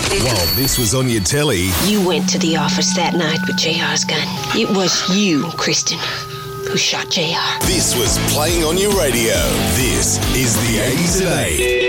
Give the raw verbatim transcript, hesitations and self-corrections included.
While this was on your telly, You went to the office that night with J R's gun. It was you, Kristen, who shot J R. this was playing on your radio. This is the eighties Today.